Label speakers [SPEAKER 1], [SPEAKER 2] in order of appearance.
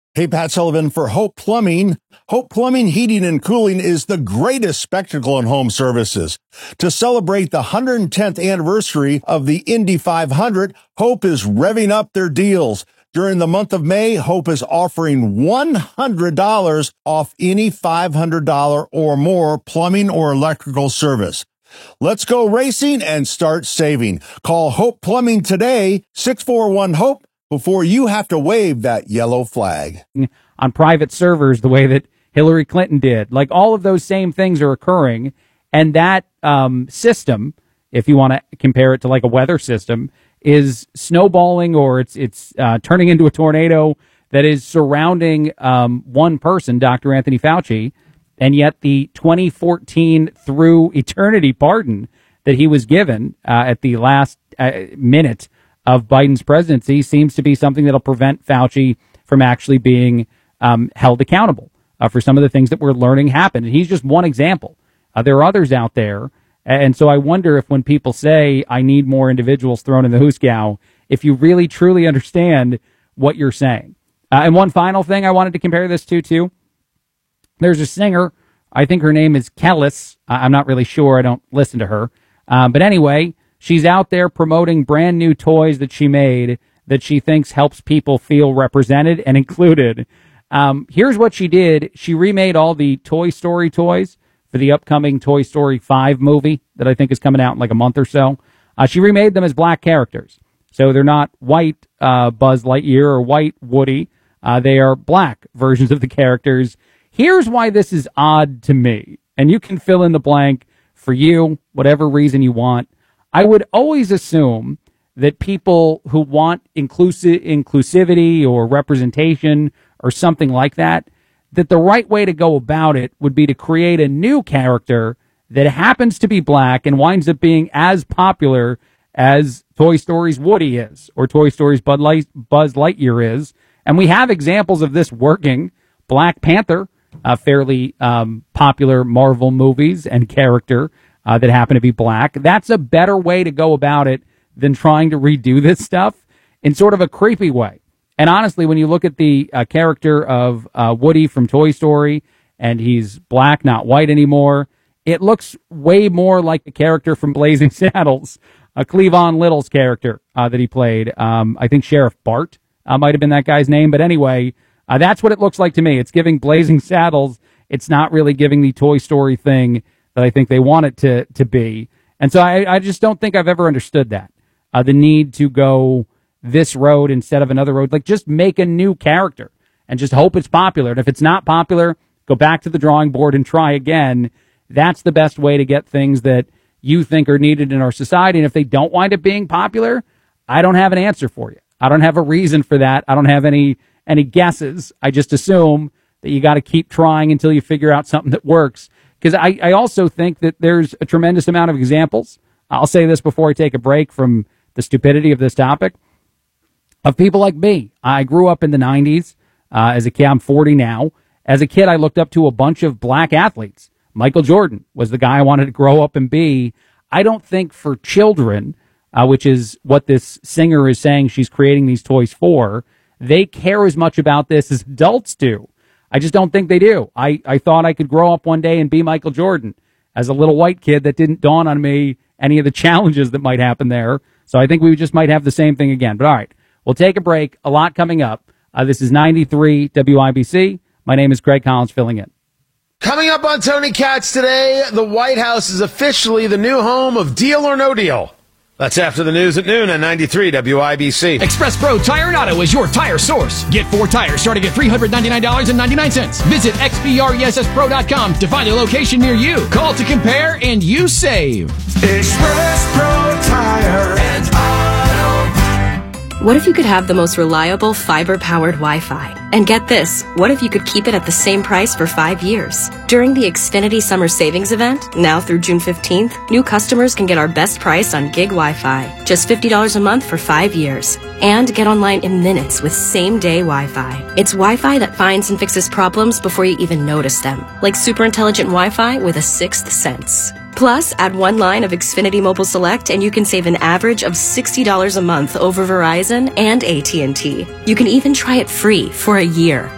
[SPEAKER 1] Hey, Pat Sullivan for Hope Plumbing. Hope Plumbing, Heating, and Cooling is the greatest spectacle in home services. To celebrate the 110th anniversary of the Indy 500, Hope is revving up their deals. During the month of May, Hope is offering $100 off any $500 or more plumbing or electrical service. Let's go racing and start saving. Call Hope Plumbing today, 641-HOPE, before you have to wave that yellow flag.
[SPEAKER 2] On private servers, the way that Hillary Clinton did. Like, all of those same things are occurring. And that system, if you want to compare it to like a weather system, is snowballing, or it's turning into a tornado that is surrounding one person, Dr. Anthony Fauci. And yet the 2014 through eternity pardon that he was given at the last minute of Biden's presidency seems to be something that'll prevent Fauci from actually being held accountable for some of the things that we're learning happened. And he's just one example. There are others out there. And so I wonder if when people say, I need more individuals thrown in the hoosegow, if you really truly understand what you're saying. And one final thing I wanted to compare this to, too. There's a singer. I think her name is Kellis. I'm not really sure. I don't listen to her. But anyway, she's out there promoting brand new toys that she made that she thinks helps people feel represented and included. Here's what she did. She remade all the Toy Story toys for the upcoming Toy Story 5 movie that I think is coming out in like a month or so. She remade them as black characters. So they're not white Buzz Lightyear or white Woody. They are black versions of the characters. Here's why this is odd to me. And you can fill in the blank for you, whatever reason you want. I would always assume that people who want inclusivity or representation or something like that, that the right way to go about it would be to create a new character that happens to be black and winds up being as popular as Toy Story's Woody is, or Toy Story's Buzz Lightyear is. And we have examples of this working. Black Panther, a fairly popular Marvel movies and character that happen to be black. That's a better way to go about it than trying to redo this stuff in sort of a creepy way. And honestly, when you look at the character of Woody from Toy Story, and he's black, not white anymore, it looks way more like the character from Blazing Saddles, Cleavon Little's character that he played. I think Sheriff Bart might have been that guy's name. But anyway, that's what it looks like to me. It's giving Blazing Saddles. It's not really giving the Toy Story thing that I think they want it to be. And so I just don't think I've ever understood that. The need to go this road instead of another road. Like, just make a new character and just hope it's popular. And if it's not popular, go back to the drawing board and try again. That's the best way to get things that you think are needed in our society. And if they don't wind up being popular, I don't have an answer for you. I don't have a reason for that. I don't have any guesses. I just assume that you got to keep trying until you figure out something that works. Because I also think that there's a tremendous amount of examples. I'll say this before I take a break from the stupidity of this topic, of people like me. I grew up in the 90s as a kid. I'm 40 now. As a kid, I looked up to a bunch of black athletes. Michael Jordan was the guy I wanted to grow up and be. I don't think for children, which is what this singer is saying she's creating these toys for, they care as much about this as adults do. I just don't think they do. I thought I could grow up one day and be Michael Jordan. As a little white kid, that didn't dawn on me any of the challenges that might happen there. So I think we just might have the same thing again. But all right, we'll take a break. A lot coming up. This is 93 WIBC. My name is Greg Collins, filling in.
[SPEAKER 3] Coming up on Tony Katz today, the White House is officially the new home of Deal or No Deal. That's after the news at noon on 93 WIBC.
[SPEAKER 4] Express Pro Tire and Auto is your tire source. Get 4 tires starting at $399.99. Visit xpresspro.com to find a location near you. Call to compare and you save.
[SPEAKER 5] Express Pro Tire and Auto.
[SPEAKER 6] What if you could have the most reliable fiber-powered Wi-Fi? And get this, what if you could keep it at the same price for 5 years? During the Xfinity Summer Savings Event, now through June 15th, new customers can get our best price on gig Wi-Fi, just $50 a month for 5 years. And get online in minutes with same-day Wi-Fi. It's Wi-Fi that finds and fixes problems before you even notice them, like super intelligent Wi-Fi with a sixth sense. Plus, add 1 line of Xfinity Mobile Select and you can save an average of $60 a month over Verizon and AT&T. You can even try it free for a year.